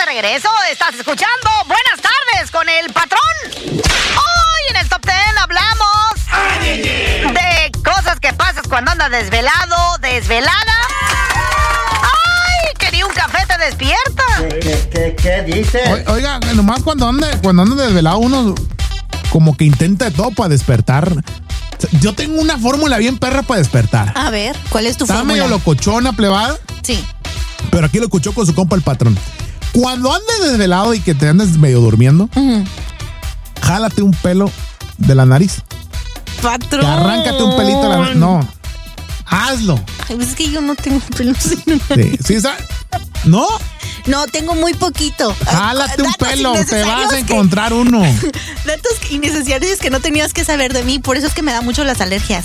regreso. Estás escuchando Buenas Tardes con el Patrón. Hoy en el Top 10 hablamos de cosas que pasas cuando andas desvelado, desvelada. ¡Ay! Que ni un café te despierta. ¿Qué dices? Oiga, nomás cuando anda desvelado uno como que intenta de todo para despertar. Yo tengo una fórmula bien perra para despertar. A ver, ¿cuál es tu Está fórmula? medio locochona, plebada. Sí. Pero aquí lo escuchó con su compa el Patrón. Cuando andes desvelado y que te andes medio durmiendo, jálate un pelo de la nariz. Patrón. Que arráncate un pelito de la nariz. No, hazlo. Ay, pues es que yo no tengo pelos en la Sí, nariz. ¿sí sabes? ¿No? No, tengo muy poquito. Jálate un Datos pelo, te innecesarios vas a encontrar uno. Datos innecesarios que no tenías que saber de mí, por eso es que me da mucho las alergias.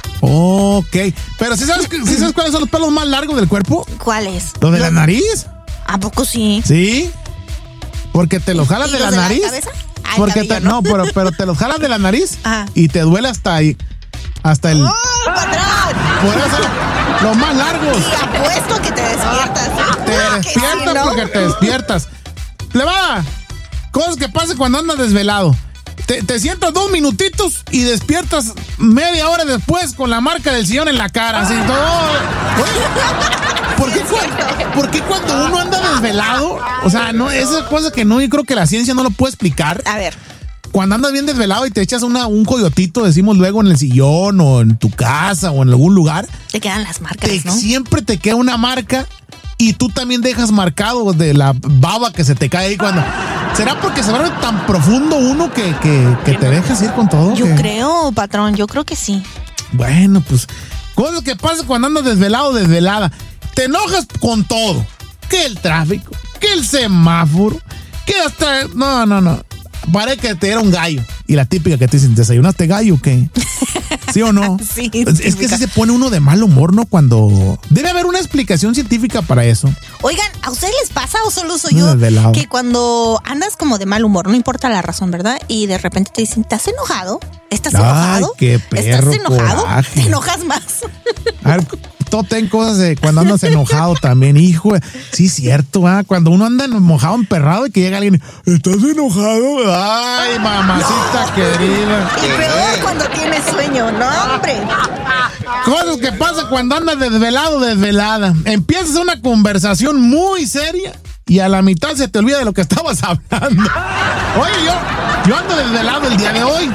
Ok, pero ¿sí sabes cuáles son los pelos más largos del cuerpo? ¿Cuáles? ¿Los de la nariz? ¿A poco sí? Sí. Porque te los jalas ¿Y de los la de nariz. la cabeza? Ay, Porque cabello, ¿no? pero te los jalas de la nariz Ajá. y te duele hasta ahí. Hasta el. ¡Oh, patrón! Por eso, los más largos. Y apuesto que te despiertas. Te Que despiertas sí, ¿no? porque te despiertas. Plebada, cosas que pasan cuando andas desvelado. Te sientas 2 minutitos y despiertas media hora después con la marca del sillón en la cara. Así todo. Oye, ¿por qué cuando uno anda desvelado? O sea, no, esas cosas que no, yo creo que la ciencia no lo puede explicar. A ver. Cuando andas bien desvelado y te echas un coyotito, decimos luego en el sillón o en tu casa o en algún lugar, Te quedan las marcas, ¿no? siempre te queda una marca y tú también dejas marcado de la baba que se te cae ahí cuando... ¿Será porque se vuelve tan profundo uno que te dejas ir con todo? Yo creo, patrón, yo creo que sí. Bueno, pues, cosas que pasan cuando andas desvelado o desvelada. Te enojas con todo. Que el tráfico, que el semáforo, que hasta... No. Parece que te era un gallo. Y la típica que te dicen, ¿desayunaste gallo o qué? ¿Sí o no? Sí, Es que sí se pone uno de mal humor, ¿no? Cuando... Debe haber una explicación científica para eso. Oigan, ¿a ustedes les pasa o solo soy yo? Desvelado. Que cuando andas como de mal humor, no importa la razón, ¿verdad? Y de repente te dicen, ¿estás enojado? ¿Estás enojado? Qué perro ¿Estás enojado? coraje. Te enojas más. A ver, todo ten cosas de cuando andas enojado también, hijo. Sí, cierto, ¿ah? Cuando uno anda mojado, emperrado y que llega alguien, ¿estás enojado? Ay, mamacita querida. Y peor cuando tienes sueño, ¿no, hombre? Cosas que pasan cuando andas desvelado, desvelada. Empiezas una conversación muy seria y a la mitad se te olvida de lo que estabas hablando. Oye, yo ando desvelado el día de hoy,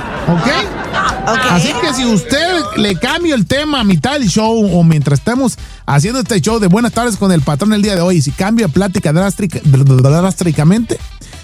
¿ok? Así que si usted le cambia el tema a mitad del show o mientras estemos haciendo este show de Buenas Tardes con el Patrón el día de hoy, y si cambia plática drásticamente,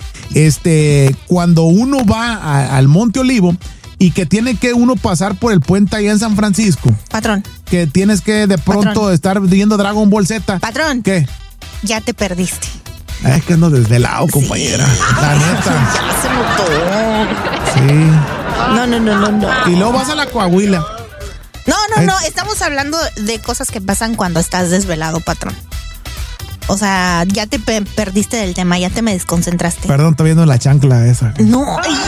cuando uno va al Monte Olivo y que tiene que uno pasar por el puente allá en San Francisco, Patrón, que tienes que de pronto Patrón. estar viendo Dragon Ball Z. Patrón. ¿Qué? Ya te perdiste. Es que ando desvelado, compañera. La neta. Ya se notó. Sí. No. Y luego vas a la Coahuila. No. Estamos hablando de cosas que pasan cuando estás desvelado, patrón. O sea, ya te perdiste del tema, ya te me desconcentraste. Perdón, estoy viendo la chancla esa. No.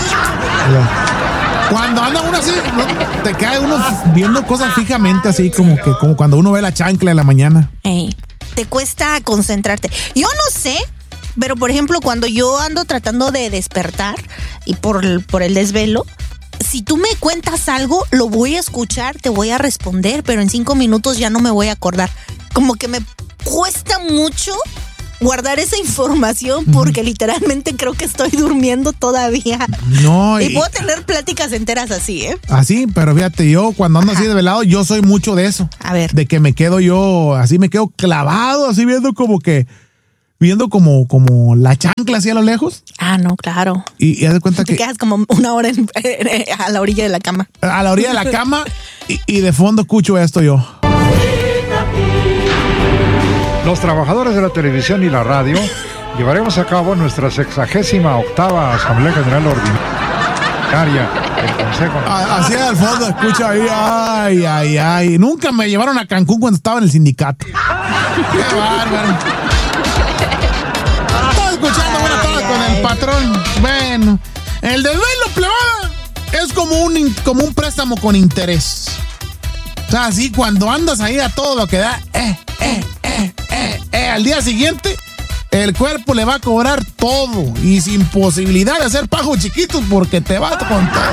Cuando anda uno así, ¿no? Te cae uno viendo cosas fijamente, así como cuando uno ve la chancla en la mañana. Ey, te cuesta concentrarte. Yo no sé, pero por ejemplo, cuando yo ando tratando de despertar y por el desvelo, si tú me cuentas algo, lo voy a escuchar, te voy a responder, pero en 5 minutos ya no me voy a acordar. Como que me cuesta mucho guardar esa información porque literalmente creo que estoy durmiendo todavía. No, y puedo tener pláticas enteras así, ¿eh? Así, pero fíjate, yo cuando ando así desvelado, yo soy mucho de eso. A ver. De que me quedo yo, así me quedo clavado, así viendo como la chancla así a lo lejos. Ah, no, claro. Y haz de cuenta Te que quedas como una hora a la orilla de la cama. a la orilla de la cama y de fondo escucho esto yo. Los trabajadores de la televisión y la radio llevaremos a cabo nuestra 68ª Asamblea General Ordinaria del Consejo. Así al fondo escucho ahí, ay. Nunca me llevaron a Cancún cuando estaba en el sindicato. Qué bárbaro. Estaba escuchando Buenas Tardes con el Patrón. Bueno, el desvelo, plebada, es como un préstamo con interés. O sea, así cuando andas ahí a todo lo que da, al día siguiente el cuerpo le va a cobrar todo y sin posibilidad de hacer pajos chiquitos porque te vas con todo.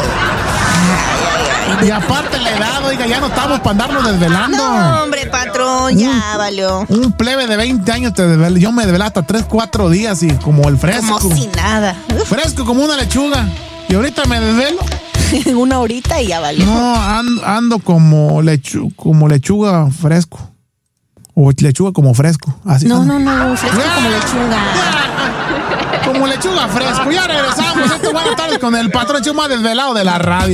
Y aparte la edad, oiga, ya no estamos para andarnos desvelando. No, hombre, patrón, ya valió. Un plebe de 20 años te desvela. Yo me desvelé hasta 3-4 días y como el fresco. Como si nada. Fresco como una lechuga. Y ahorita me desvelo. Una horita y ya valió. No, ando como lechuga fresco. O lechuga como fresco. Así No, ando. fresco como lechuga. Como lechuga fresco. Ya regresamos. Esto buenas tardes con el patrón Chuma desvelado de la radio.